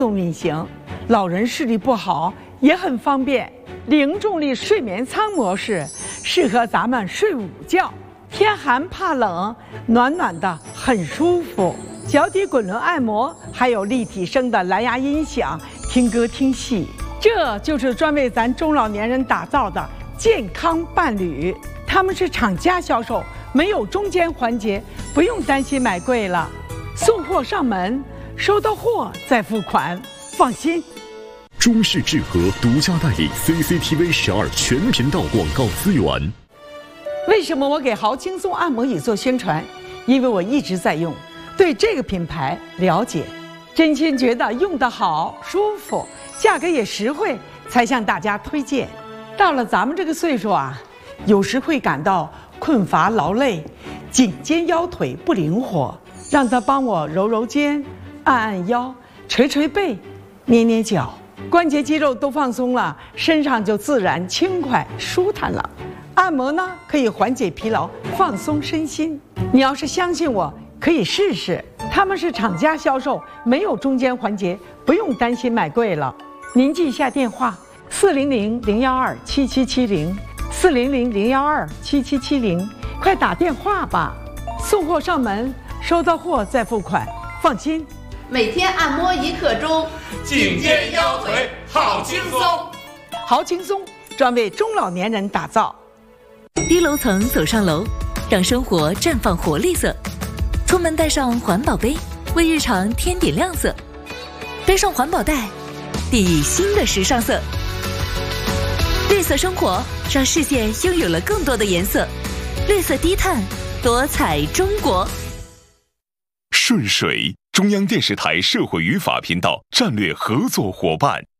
动运行，老人视力不好也很方便。零重力睡眠舱模式适合咱们睡午觉，天寒怕冷，暖暖的很舒服。脚底滚轮按摩，还有立体声的蓝牙音响，听歌听戏。这就是专为咱中老年人打造的健康伴侣。他们是厂家销售，没有中间环节，不用担心买贵了。送货上门，收到货再付款，放心。 中视智和独家代理 CCTV 12全频道广告资源。 为什么我给豪轻松按摩椅做宣传？因为我一直在用，对这个品牌了解，真心觉得用得好、舒服，价格也实惠，才向大家推荐。到了咱们这个岁数啊，有时会感到困乏劳累，颈肩腰腿不灵活，让他帮我揉揉肩、按按腰、捶捶背、捏捏脚，关节肌肉都放松了，身上就自然轻快舒坦了。按摩呢，可以缓解疲劳，放松身心。你要是相信我，可以试试。他们是厂家销售，没有中间环节，不用担心买贵了。您记一下电话：400-012-7770，400-012-7770，快打电话吧。送货上门，收到货再付款，放心。 每天按摩1刻钟， 颈肩腰腿好轻松。 好轻松，专为中老年人打造。 低楼层走上楼，让生活绽放活力色。出门带上环保杯，为日常添点亮色。背上环保袋，递以新的时尚色。绿色生活，让世界拥有了更多的颜色。绿色低碳，多彩中国。 顺水，中央电视台社会与法频道战略合作伙伴。